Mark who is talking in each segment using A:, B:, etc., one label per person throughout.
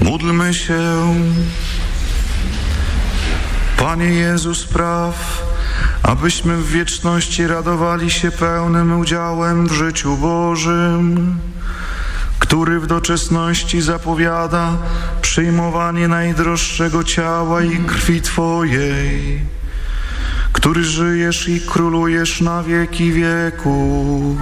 A: Módlmy się. Panie Jezu, spraw, abyśmy w wieczności radowali się pełnym udziałem w życiu Bożym, który w doczesności zapowiada przyjmowanie najdroższego ciała i krwi Twojej, który żyjesz i królujesz na wieki wieków.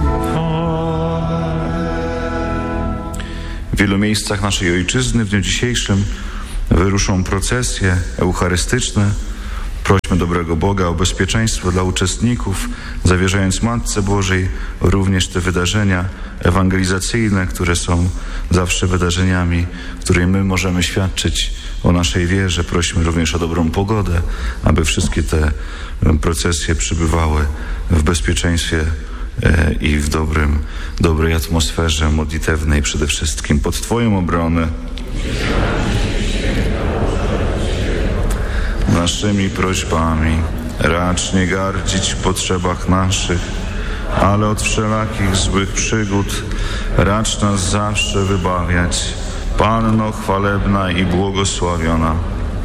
A: W wielu miejscach naszej ojczyzny w dniu dzisiejszym wyruszą procesje eucharystyczne. Prośmy dobrego Boga o bezpieczeństwo dla uczestników, zawierzając Matce Bożej również te wydarzenia ewangelizacyjne, które są zawsze wydarzeniami, w których my możemy świadczyć o naszej wierze. Prośmy również o dobrą pogodę, aby wszystkie te procesje przybywały w bezpieczeństwie i w dobrej atmosferze modlitewnej przede wszystkim. Pod Twoją obronę naszymi prośbami racz nie gardzić w potrzebach naszych, ale od wszelakich złych przygód racz nas zawsze wybawiać. Panno chwalebna i błogosławiona,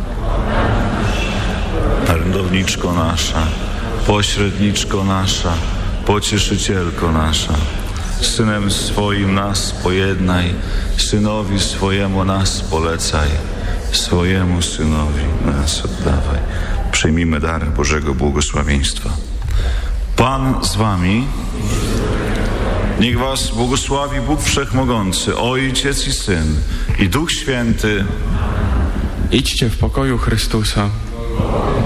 A: orędowniczko nasza, pośredniczko nasza, pocieszycielko nasza, Synem swoim nas pojednaj, Synowi swojemu nas polecaj, swojemu Synowi nas oddawaj. Przyjmijmy dar Bożego błogosławieństwa. Pan z wami. Niech was błogosławi Bóg Wszechmogący, Ojciec i Syn i Duch Święty.
B: Idźcie w pokoju Chrystusa.